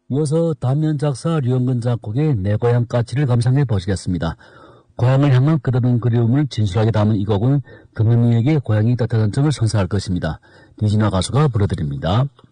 이어서 단면 작사 류영근 작곡의 내 고향 까치를 감상해 보시겠습니다. 고향을 향한 끝없는 그리움을 진실하게 담은 이 곡은 금연이에게 고향이 따뜻한 점을 선사할 것입니다. 디지나 가수가 불러드립니다.